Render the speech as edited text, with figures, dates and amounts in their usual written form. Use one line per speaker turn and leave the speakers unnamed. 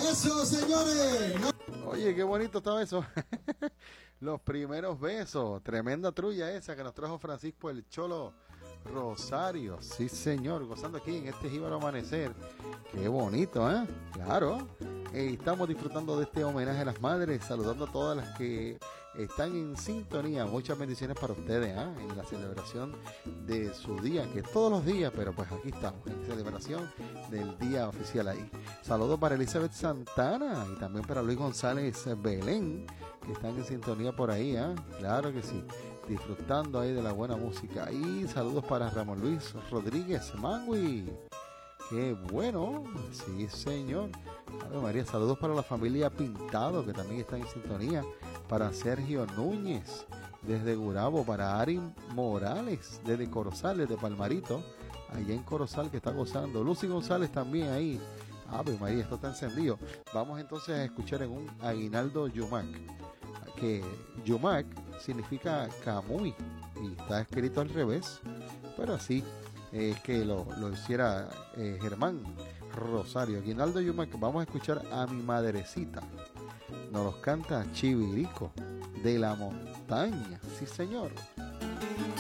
Eso, señores.
Oye, qué bonito estaba eso. Los primeros besos. Tremenda trulla esa que nos trajo Francisco el Cholo Rosario. Sí, señor. Gozando aquí en este jíbaro amanecer. Qué bonito, ¿eh? Claro. Estamos disfrutando de este homenaje a las madres. Saludando a todas las que están en sintonía. Muchas bendiciones para ustedes, ¿eh? En la celebración de su día, que es todos los días, pero pues aquí estamos, en celebración del día oficial ahí. Saludos para Elizabeth Santana y también para Luis González Belén, que están en sintonía por ahí, ¿eh? Claro que sí, disfrutando ahí de la buena música. Y saludos para Ramón Luis Rodríguez Mangui. Qué bueno, sí señor. Ave María, saludos para la familia Pintado, que también está en sintonía. Para Sergio Núñez, desde Gurabo. Para Ari Morales, desde Corozal, desde Palmarito, allá en Corozal, que está gozando. Lucy González también ahí. Ave María, esto está encendido. Vamos entonces a escuchar en un Aguinaldo Yumac, que Yumac significa Camuy, y está escrito al revés, pero así es que lo hiciera Germán Rosario. Aguinaldo Yumac. Vamos a escuchar A Mi Madrecita. Nos los canta Chivirico de la Montaña. Sí, señor.